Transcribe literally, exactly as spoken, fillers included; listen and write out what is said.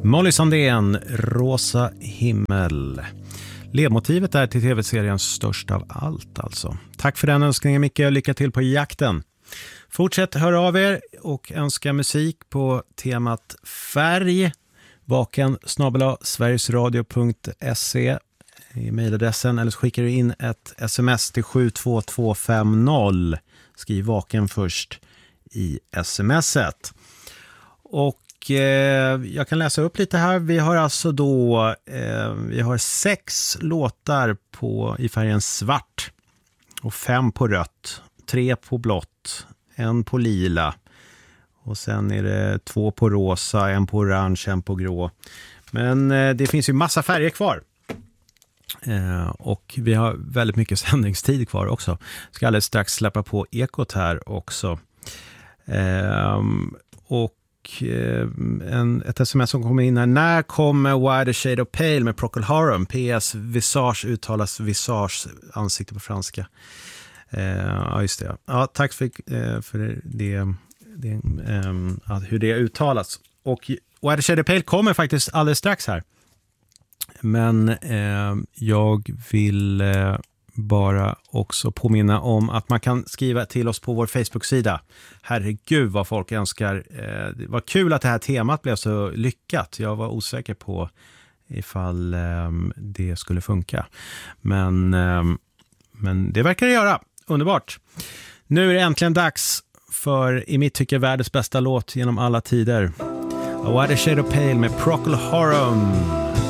Molly Sandén, Rosa himmel. Ledmotivet är till tv-serien Störst av allt alltså. Tack för den önskningen Micke och lycka till på jakten. Fortsätt höra av er och önska musik på temat färg. Vaken snabel-a sverigesradio punkt se i mejladressen eller så skickar du in ett sms till sju två två fem noll. Skriv vaken först i smset. Och eh, jag kan läsa upp lite här. Vi har alltså då eh, vi har sex låtar på i färgen svart och fem på rött, tre på blått, en på lila och sen är det två på rosa, en på orange, en på grå. Men eh, det finns ju massa färger kvar. Eh, och vi har väldigt mycket sändningstid kvar också. Ska alldeles strax släppa på Ekot här också. Eh, och En, ett sms som kommer in här. När kommer Wider Shade of Pale med Procol Harum? P S Visage uttalas visage, ansikte på franska. Eh, ja, just det. Ja, tack för, eh, för det, det eh, hur det uttalas. Och Wider Shade of Pale kommer faktiskt alldeles strax här. Men eh, jag vill eh, bara också påminna om att man kan skriva till oss på vår Facebook-sida. Herregud vad folk önskar. Eh, det var kul att det här temat blev så lyckat. Jag var osäker på ifall eh, det skulle funka. Men, eh, men det verkar det göra. Underbart. Nu är det äntligen dags för, i mitt tycke, världens bästa låt genom alla tider. A Wider Shade of Pale med Procol Harum.